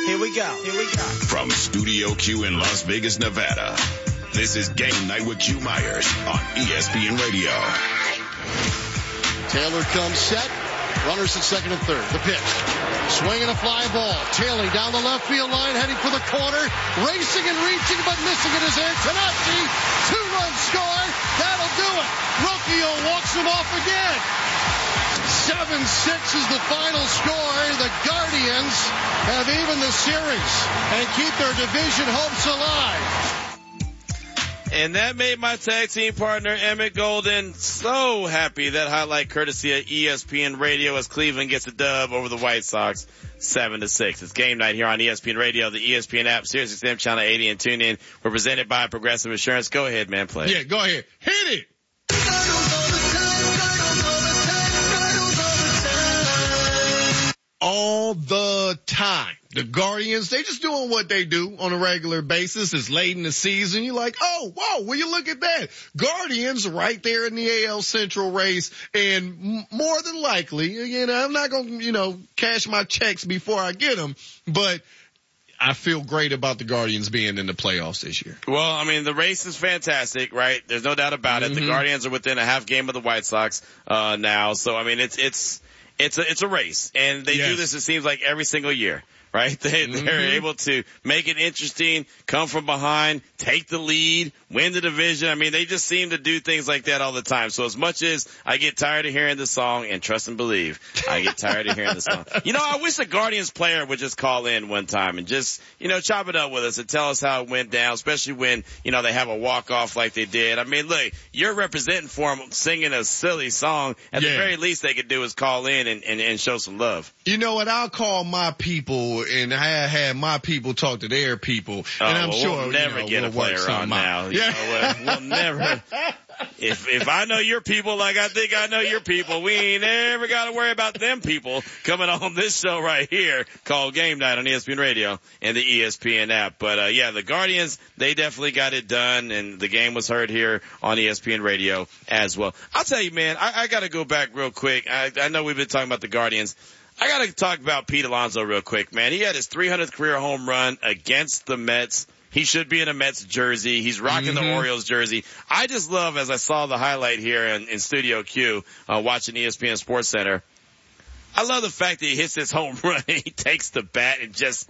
Here we go. From Studio Q in Las Vegas, Nevada, this is Game Night with Q Myers on ESPN Radio. Taylor comes set. Runners at second and third. The pitch. Swinging a fly ball. Taylor down the left field line, heading for the corner. Racing and reaching, but missing in his air. Tanasi, 2-run score. That'll do it. Rocchio walks him off again. 7-6 is the final score. The Guardians have evened the series and keep their division hopes alive. And that made my tag team partner, Emmett Golden, so happy. That highlight courtesy of ESPN Radio as Cleveland gets a dub over the White Sox, 7-6. It's Game Night here on ESPN Radio, the ESPN app, SiriusXM Channel 80, and TuneIn. We're presented by Progressive Insurance. Go ahead, man, play. Yeah, go ahead. Hit it. All the time. The Guardians, they just doing what they do on a regular basis. It's late in the season. You're like, oh, whoa, will you look at that? Guardians right there in the AL Central race. And more than likely, I'm not going to, cash my checks before I get them. But I feel great about the Guardians being in the playoffs this year. Well, I mean, the race is fantastic, right? There's no doubt about it. The Guardians are within a half game of the White Sox, now. So, I mean, it's a race, and they do this, it seems like, every single year, right? They're able to make it interesting, come from behind, take the lead, win the division. I mean, they just seem to do things like that all the time. So as much as I get tired of hearing the song, and trust and believe, I get tired of hearing the song. I wish the Guardians player would just call in one time and just, chop it up with us and tell us how it went down, especially when, they have a walk-off like they did. I mean, look, you're representing for them singing a silly song. At the very least they could do is call in and show some love. You know what? I'll call my people and I had my people talk to their people. And I'm sure we'll never get a player on now. We'll never. If I know your people like I think I know your people, we ain't ever got to worry about them people coming on this show right here called Game Night on ESPN Radio and the ESPN app. But, the Guardians, they definitely got it done, and the game was heard here on ESPN Radio as well. I'll tell you, man, I got to go back real quick. I know we've been talking about the Guardians. I got to talk about Pete Alonso real quick, man. He had his 300th career home run against the Mets. He should be in a Mets jersey. He's rocking the Orioles jersey. I just love, as I saw the highlight here in Studio Q, watching ESPN Sports Center, I love the fact that he hits this home run and he takes the bat and just,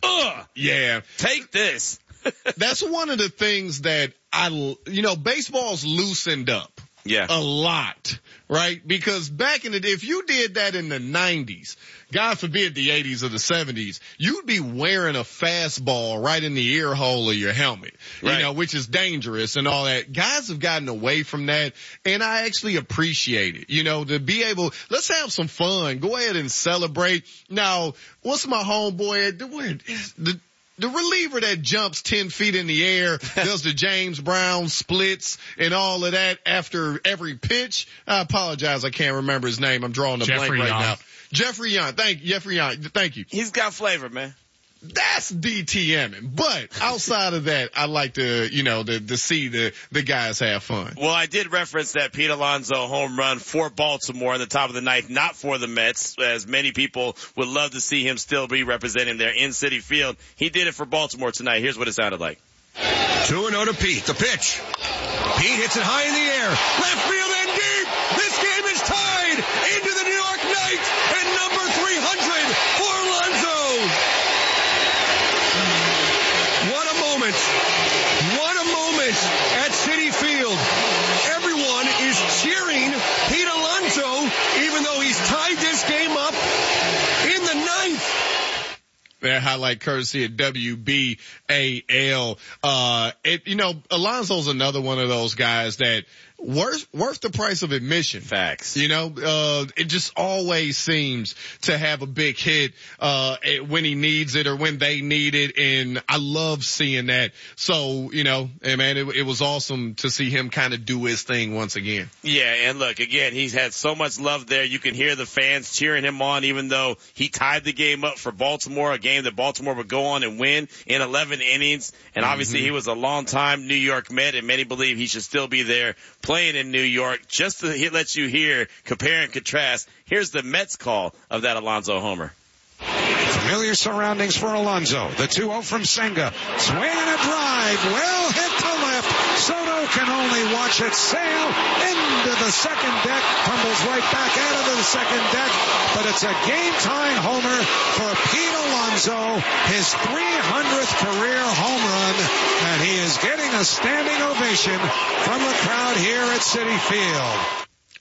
take this. That's one of the things that baseball's loosened up. Yeah. A lot, right? Because back in the day, if you did that in the 90s, God forbid the 80s or the 70s, you'd be wearing a fastball right in the ear hole of your helmet, which is dangerous and all that. Guys have gotten away from that, and I actually appreciate it, to be able, let's have some fun. Go ahead and celebrate. Now, what's my homeboy? The reliever that jumps 10 feet in the air, does the James Brown splits and all of that after every pitch. I apologize. I can't remember his name. I'm drawing a blank right now. Jeffrey Young. Thank you. He's got flavor, man. That's DTMing. But outside of that, I like to, to see the guys have fun. Well, I did reference that Pete Alonso home run for Baltimore in the top of the ninth, not for the Mets, as many people would love to see him still be representing their in-city field. He did it for Baltimore tonight. Here's what it sounded like. 2-0 to Pete. The pitch. Pete hits it high in the air. Left field and deep. This game is tied into the New York Knights and number 300 for Alonso. What a moment at Citi Field. Everyone is cheering Pete Alonso, even though he's tied this game up in the ninth. That highlight courtesy of WBAL. Alonso's another one of those guys that worth the price of admission. Facts. It just always seems to have a big hit, when he needs it or when they need it. And I love seeing that. So, it was awesome to see him kind of do his thing once again. Yeah. And look, again, he's had so much love there. You can hear the fans cheering him on, even though he tied the game up for Baltimore, a game that Baltimore would go on and win in 11 innings. And obviously he was a long-time New York Met, and many believe he should still be there playing in New York. Just to let you hear, compare and contrast, here's the Mets call of that Alonso homer. It's Familiar surroundings for Alonso. The 2-0 from Senga. Swing and a drive. Well hit to left. Soto can only watch it sail into the second deck. Tumbles right back out of the second deck. But it's a game-tying homer for Pete Alonso. His 300th career home run. And he is getting a standing ovation from the crowd here at Citi Field.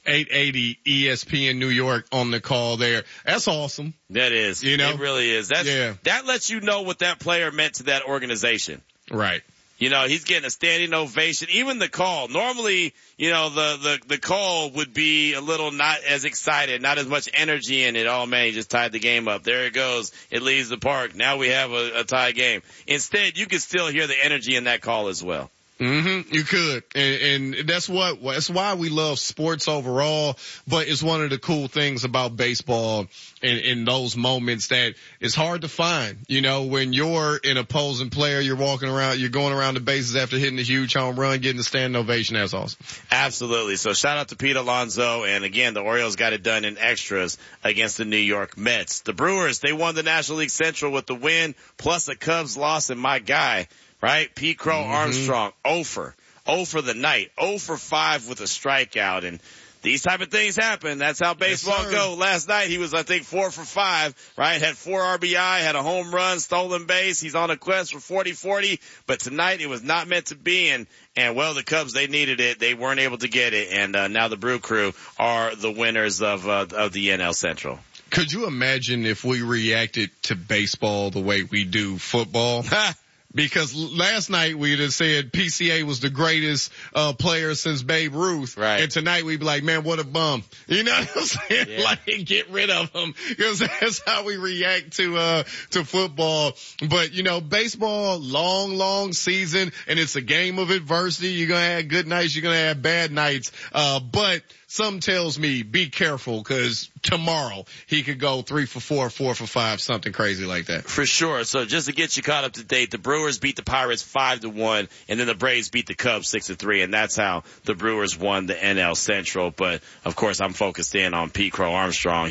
880 ESPN New York on the call there. That's awesome. That is. You know? It really is. That lets you know what that player meant to that organization. Right. You know, he's getting a standing ovation. Even the call. Normally, you know, the call would be a little not as excited, not as much energy in it. Oh man, he just tied the game up. There it goes. It leaves the park. Now we have a tie game. Instead, you can still hear the energy in that call as well. You could. And that's why we love sports overall, but it's one of the cool things about baseball in those moments that it's hard to find. You know, when you're an opposing player, you're going around the bases after hitting a huge home run, getting the standing ovation. That's awesome. Absolutely. So shout out to Pete Alonso. And again, the Orioles got it done in extras against the New York Mets. The Brewers, they won the National League Central with the win, plus a Cubs loss, and my guy, right? Pete Crow Armstrong, 0 for the night, 0 for 5 with a strikeout. And these type of things happen. That's how baseball go. Last night he was, I think, 4 for 5, right? Had 4 RBI, had a home run, stolen base. He's on a quest for 40-40. But tonight it was not meant to be. And well, the Cubs, they needed it. They weren't able to get it. And now the Brew Crew are the winners of the NL Central. Could you imagine if we reacted to baseball the way we do football? Because last night we'd have said PCA was the greatest player since Babe Ruth. Right. And tonight we'd be like, man, what a bum. You know what I'm saying? Yeah. Like, get rid of him. Because that's how we react to football. But, you know, baseball, long season, and it's a game of adversity. You're going to have good nights, you're going to have bad nights. But something tells me be careful, because tomorrow he could go 3 for 4, 4 for 5, something crazy like that. For sure. So just to get you caught up to date, the Brewers beat the Pirates 5-1, and then the Braves beat the Cubs 6-3, and that's how the Brewers won the NL Central. But of course, I'm focused in on Pete Crow Armstrong.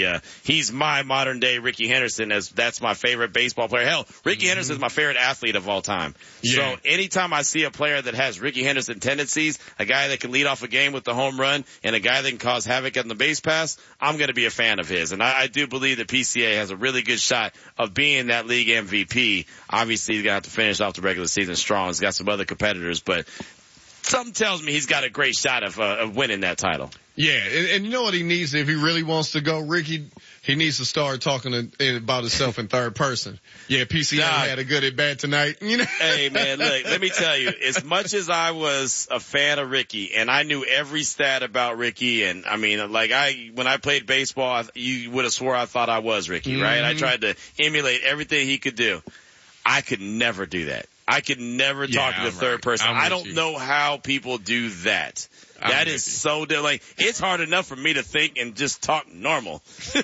He's my modern day Rickey Henderson, as that's my favorite baseball player. Hell, Rickey Henderson is my favorite athlete of all time. Yeah. So anytime I see a player that has Rickey Henderson tendencies, a guy that can lead off a game with the home run, and a guy that can cause havoc on the base pass, I'm going to be a fan of his. And I do believe that PCA has a really good shot of being that league MVP. Obviously, he's going to have to finish off the regular season strong. He's got some other competitors, but something tells me he's got a great shot of winning that title. Yeah, and you know what he needs if he really wants to go, Ricky? He needs to start talking about himself in third person. Yeah, PCA had a good at bat tonight. You know? Hey man, look, let me tell you, as much as I was a fan of Ricky and I knew every stat about Ricky, and I mean, like when I played baseball, you would have swore I thought I was Ricky, right? I tried to emulate everything he could do. I could never do that. I could never talk to the third person. I don't know how people do that. That is so like it's hard enough for me to think and just talk normal.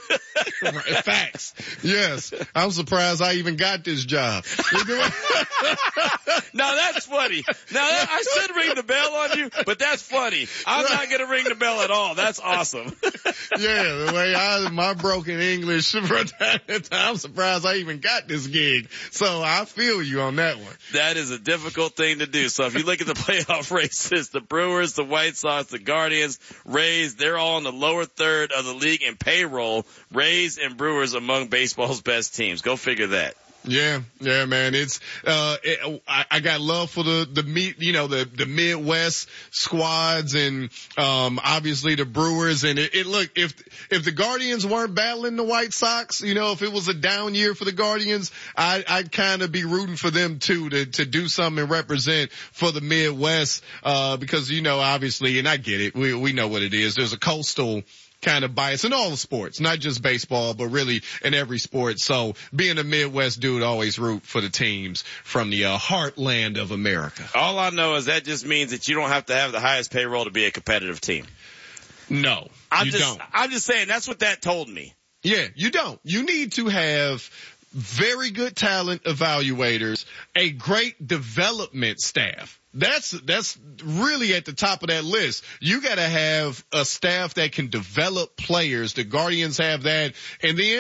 Facts. Yes. I'm surprised I even got this job. Now that's funny. Now I should ring the bell on you, but that's funny. I'm not going to ring the bell at all. That's awesome. Yeah, the way my broken English, I'm surprised I even got this gig. So I feel you on that one. That is a difficult thing to do. So if you look at the playoff races, the Brewers, the White Sox, the Guardians, Rays, they're all in the lower third of the league in payroll. Rays and Brewers among baseball's best teams. Go figure that. Yeah, man. It's I got love for the Midwest squads and obviously the Brewers, and look, if the Guardians weren't battling the White Sox, if it was a down year for the Guardians, I'd kind of be rooting for them too to do something and represent for the Midwest because obviously, and I get it, we know what it is. There's a coastal kind of bias in all the sports, not just baseball, but really in every sport. So being a Midwest dude, always root for the teams from the heartland of America. All I know is that just means that you don't have to have the highest payroll to be a competitive team. No, you don't. I'm just saying that's what that told me. Yeah, you don't. You need to have very good talent evaluators, a great development staff. That's really at the top of that list. You got to have a staff that can develop players. The Guardians have that. And then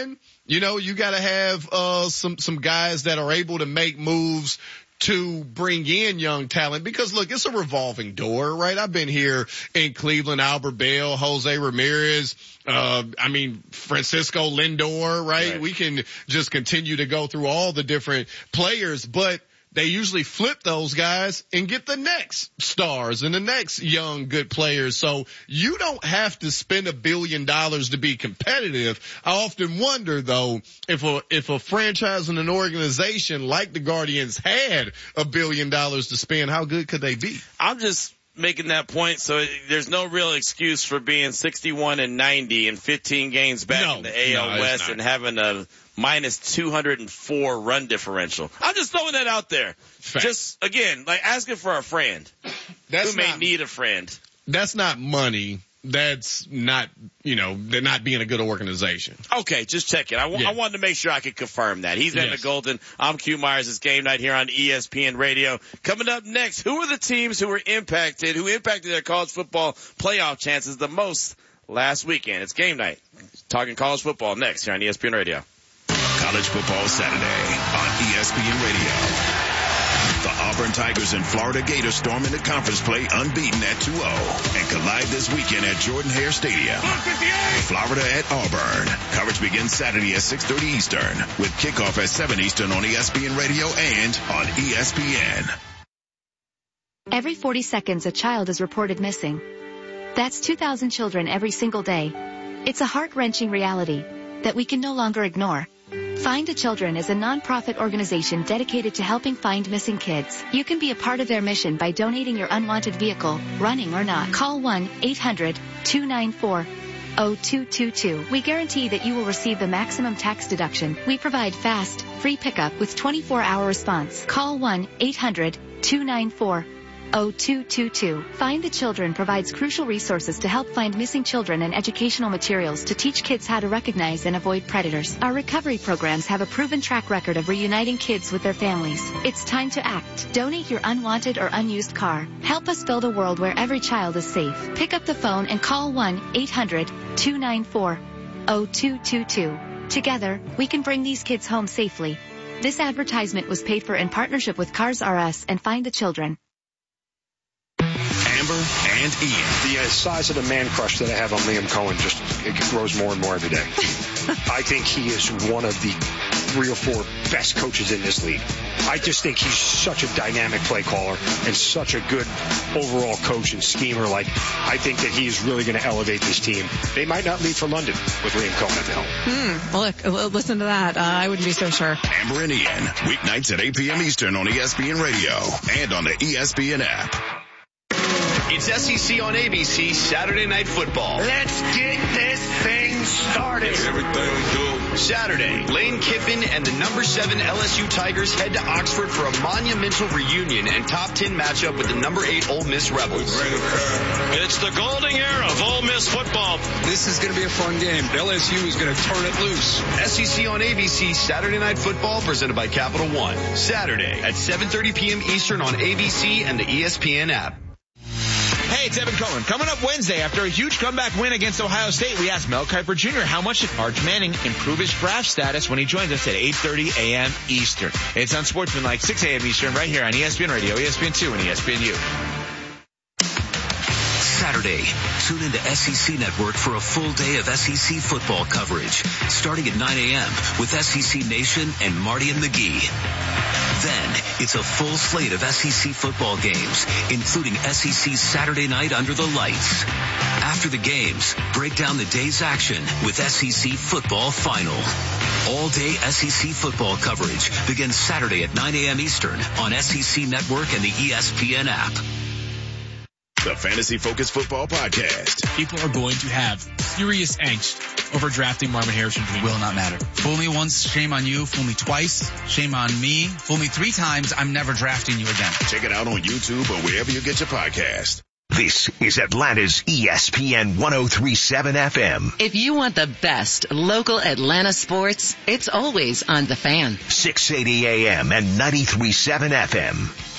You know, you got to have some guys that are able to make moves to bring in young talent, because look, it's a revolving door, right? I've been here in Cleveland, Albert Bell, Jose Ramirez, Francisco Lindor, right? We can just continue to go through all the different players, but they usually flip those guys and get the next stars and the next young good players. So you don't have to spend $1 billion to be competitive. I often wonder though, if a franchise and an organization like the Guardians had $1 billion to spend, how good could they be? I'm just making that point, so there's no real excuse for being 61-90 and 15 games back in the AL West and having a minus 204 run differential. I'm just throwing that out there. Fact. Just, again, like asking for a friend who may need a friend. That's not money. That's not, they're not being a good organization. Okay, just check it. I wanted to make sure I could confirm that. He's Anna Golden. I'm Q Myers. It's Game Night here on ESPN Radio. Coming up next, who are the teams who impacted their college football playoff chances the most last weekend? It's Game Night. Talking college football next here on ESPN Radio. College Football Saturday on ESPN Radio. The Auburn Tigers and Florida Gators storm into conference play unbeaten at 2-0 and collide this weekend at Jordan-Hare Stadium. Florida at Auburn. Coverage begins Saturday at 6:30 Eastern with kickoff at 7 Eastern on ESPN Radio and on ESPN. Every 40 seconds, a child is reported missing. That's 2,000 children every single day. It's a heart-wrenching reality that we can no longer ignore. Find the Children is a non-profit organization dedicated to helping find missing kids. You can be a part of their mission by donating your unwanted vehicle, running or not. Call 1-800-294-0222. We guarantee that you will receive the maximum tax deduction. We provide fast, free pickup with 24-hour response. Call 1-800-294-0222. Find the Children provides crucial resources to help find missing children and educational materials to teach kids how to recognize and avoid predators. Our recovery programs have a proven track record of reuniting kids with their families. It's time to act. Donate your unwanted or unused car. Help us build a world where every child is safe. Pick up the phone and call 1-800-294-0222. Together, we can bring these kids home safely. This advertisement was paid for in partnership with Cars R Us and Find the Children. Amber and Ian. The size of the man crush that I have on Liam Cohen it grows more and more every day. I think he is one of the 3 or 4 best coaches in this league. I just think he's such a dynamic play caller and such a good overall coach and schemer. I think that he is really going to elevate this team. They might not leave for London with Liam Cohen at the helm. Well, look, listen to that. I wouldn't be so sure. Amber and Ian, weeknights at 8 p.m. Eastern on ESPN Radio and on the ESPN app. It's SEC on ABC Saturday Night Football. Let's get this thing started. Everything good. Saturday, Lane Kiffin and the number 7 LSU Tigers head to Oxford for a monumental reunion and top 10 matchup with the number 8 Ole Miss Rebels. It's the golden era of Ole Miss football. This is going to be a fun game. LSU is going to turn it loose. SEC on ABC Saturday Night Football presented by Capital One. Saturday at 7:30 p.m. Eastern on ABC and the ESPN app. Hey, it's Evan Cohen. Coming up Wednesday, after a huge comeback win against Ohio State, we asked Mel Kiper Jr. how much did Arch Manning improve his draft status when he joins us at 8:30 a.m. Eastern. It's Unsportsmanlike, 6 a.m. Eastern, right here on ESPN Radio, ESPN2, and ESPNU. Saturday, tune into SEC Network for a full day of SEC football coverage, starting at 9 a.m. with SEC Nation and Marty and McGee. Then, it's a full slate of SEC football games, including SEC Saturday Night Under the Lights. After the games, break down the day's action with SEC Football Final. All-day SEC football coverage begins Saturday at 9 a.m. Eastern on SEC Network and the ESPN app. The Fantasy Focus Football Podcast. People are going to have serious angst over drafting Marvin Harrison Jr. Will not matter. Fool me once, shame on you. Fool me twice, shame on me. Fool me 3 times, I'm never drafting you again. Check it out on YouTube or wherever you get your podcast. This is Atlanta's ESPN 103.7 FM. If you want the best local Atlanta sports, it's always on The Fan. 680 AM and 93.7 FM.